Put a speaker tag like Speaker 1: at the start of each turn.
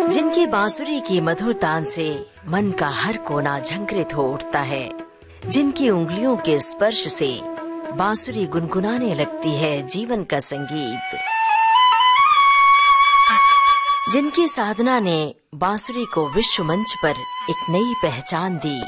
Speaker 1: जिनकी बांसुरी की मधुर तान से मन का हर कोना झंकृत हो उठता है, जिनकी उंगलियों के स्पर्श से बांसुरी गुनगुनाने लगती है जीवन का संगीत, जिनकी साधना ने बांसुरी को विश्व मंच पर एक नई पहचान दी।